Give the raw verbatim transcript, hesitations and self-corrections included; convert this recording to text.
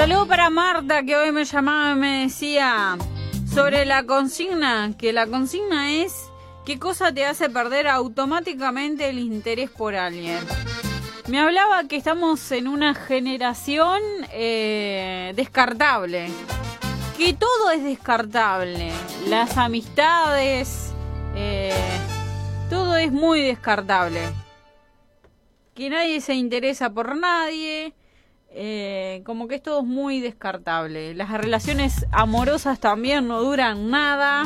Saludo para Marta, que hoy me llamaba y me decía sobre la consigna, que la consigna es ¿qué cosa te hace perder automáticamente el interés por alguien? Me hablaba que estamos en una generación eh, descartable, que todo es descartable, las amistades, eh, todo es muy descartable, que nadie se interesa por nadie. Eh, como que es todo muy descartable. Las relaciones amorosas también no duran nada.